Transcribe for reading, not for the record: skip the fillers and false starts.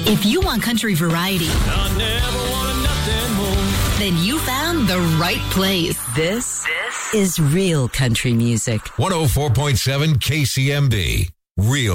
If you want country variety, I never wanted nothing more. then you found the right place. This is real country music. 104.7 KCMB. Real